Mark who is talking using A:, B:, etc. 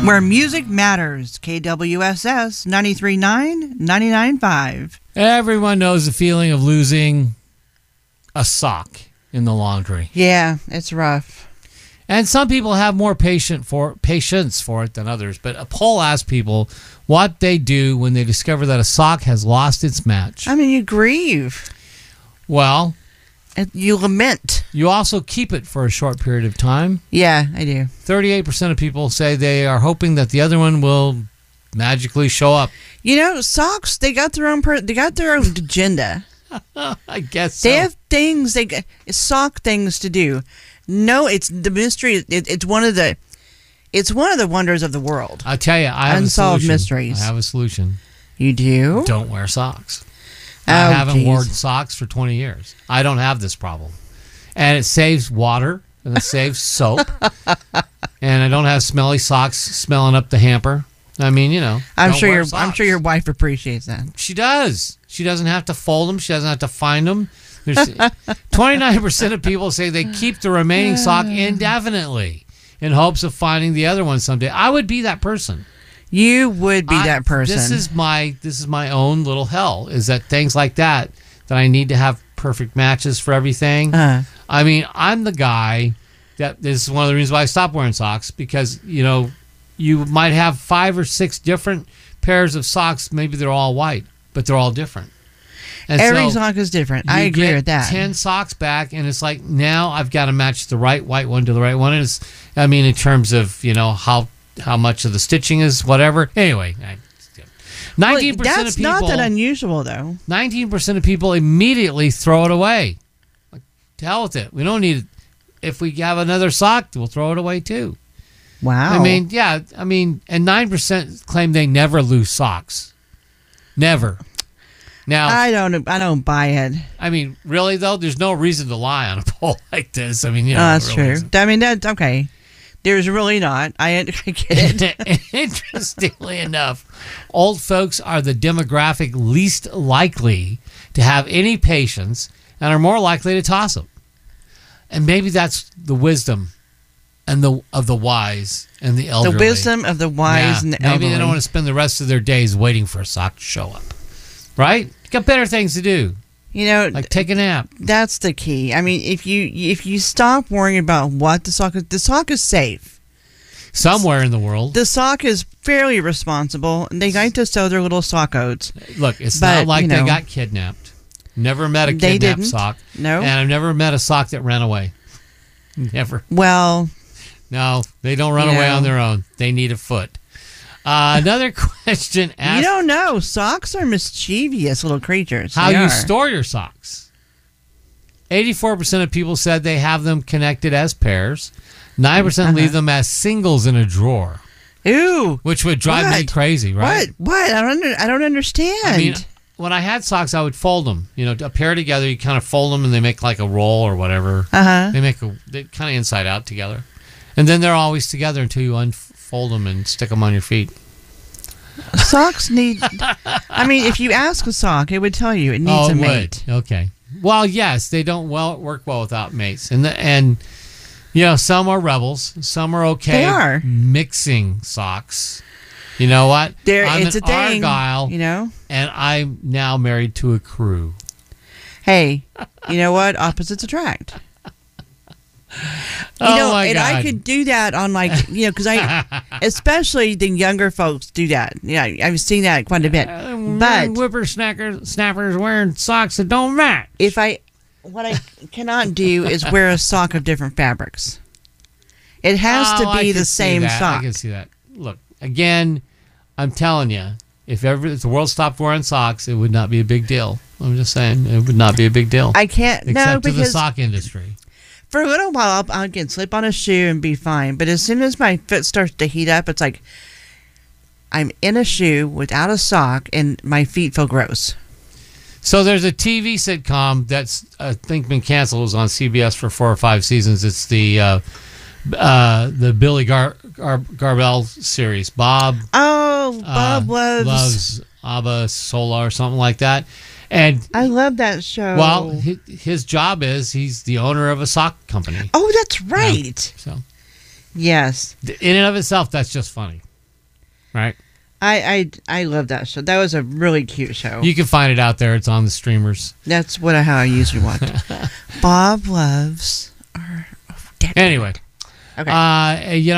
A: Where music matters. KWSS 93.9, 99.5.
B: Everyone knows the feeling of losing a sock in the laundry.
A: Yeah, it's rough.
B: And some people have more patience for it than others. But a poll asked people what they do when they discover that a sock has lost its match.
A: I mean, you grieve.
B: Well,
A: you lament.
B: You also keep it for a short period of time.
A: Yeah, I do.
B: 38% of people say they are hoping that the other one will magically show up.
A: You know, socks, they got their own agenda.
B: I guess so.
A: They have things, sock things to do. No, it's the mystery. It's one of the wonders of the world.
B: I'll tell you, I have
A: unsolved
B: a solution.
A: mysteries.
B: I have a solution.
A: You do?
B: Don't wear socks.
A: Oh,
B: I haven't worn socks for 20 years. I don't have this problem. And it saves water, and it saves soap. And I don't have smelly socks smelling up the hamper. I mean, you know.
A: I'm sure your wife appreciates that.
B: She does. She doesn't have to fold them. She doesn't have to find them. 29% of people say they keep the remaining sock indefinitely in hopes of finding the other one someday. I would be that person.
A: You would be that person.
B: This is my own little hell. Is that things like that I need to have perfect matches for everything. I mean, I'm the guy that this is one of the reasons why I stopped wearing socks, because you might have 5 or 6 different pairs of socks. Maybe they're all white, but they're all different. And
A: every sock is different. I agree with that.
B: 10 socks back, and it's like now I've got to match the right white one to the right one. And in terms of how much of the stitching is whatever. Anyway, 19% of people.
A: That's not that unusual, though.
B: 19% of people immediately throw it away. Like, to hell with it. We don't need it. If we have another sock, we'll throw it away too.
A: Wow.
B: And 9% claim they never lose socks. Never. Now,
A: I don't buy it.
B: I mean, really though, there's no reason to lie on a poll like this. I mean,
A: that's
B: really
A: true.
B: Isn't.
A: I mean, that's okay. There's really not. I get it.
B: Interestingly enough, old folks are the demographic least likely to have any patience and are more likely to toss them. And maybe that's the wisdom of the wise and the elderly.
A: The wisdom of the wise and the elderly.
B: Maybe they don't want to spend the rest of their days waiting for a sock to show up. Right? Got better things to do. Like take a nap.
A: That's the key. I mean, if you stop worrying about what the sock is safe.
B: Somewhere in the world.
A: The sock is fairly responsible, and they like to sew their little sock oats.
B: Look, it's not like they got kidnapped. Never met a kidnapped sock.
A: No.
B: And I've never met a sock that ran away. Never.
A: Well.
B: No, they don't run away on their own. They need a foot. Another question asked.
A: You don't know. Socks are mischievous little creatures.
B: How you store your socks. 84% of people said they have them connected as pairs. 9% leave them as singles in a drawer.
A: Ooh.
B: Which would drive me crazy, right?
A: What? I don't understand.
B: I mean, when I had socks, I would fold them. A pair together, you kind of fold them and they make like a roll or whatever. They kind of inside out together. And then they're always together until you unfold them and stick them on your feet.
A: Socks need... I mean, if you ask a sock, it would tell you it needs a mate.
B: Okay. Well, yes, they don't work well without mates. And some are rebels. Some are okay.
A: They are.
B: Mixing socks. You know what?
A: It's a thing.
B: Argyle, and I'm now married to a crew.
A: Hey, you know what? Opposites attract.
B: My God.
A: I could do that on because especially the younger folks do that. Yeah, I've seen that quite a bit. But
B: whippersnappers wearing socks that don't match.
A: What I cannot do is wear a sock of different fabrics. It has to be the same sock.
B: I can see that. Look, again, I'm telling you, if the world stopped wearing socks, it would not be a big deal. I'm just saying, it would not be a big deal.
A: I can't.
B: Except to the sock industry.
A: For a little while, I can slip on a shoe and be fine. But as soon as my foot starts to heat up, it's like I'm in a shoe without a sock and my feet feel gross.
B: So there's a TV sitcom that's I think been canceled. It was on CBS for 4 or 5 seasons. It's the Billy Garbell series. Bob loves Abba Sola or something like that. And
A: I love that show.
B: Well, his job is he's the owner of a sock company.
A: Oh, that's right.
B: So,
A: yes.
B: In and of itself, that's just funny. Right.
A: I love that show. That was a really cute show.
B: You can find it out there. It's on the streamers.
A: That's how I usually watch it. Bob loves our...
B: Anyway.
A: Okay.